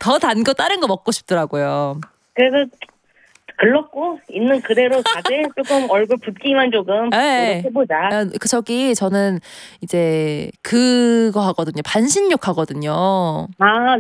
더 단 거 다른 거 먹고 싶더라고요. 그래서 글렀고 있는 그대로 자제 조금 얼굴 붓기만 조금 네. 노력해보자. 저는 이제 그거 하거든요. 반신욕 하거든요. 아,